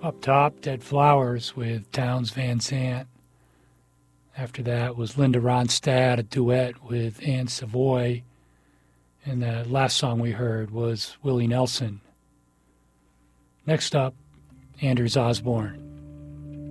Up top, Dead Flowers with Townes Van Zandt. After that was Linda Ronstadt, a duet with Anne Savoy. And the last song we heard was Willie Nelson. Next up, Anders Osborne.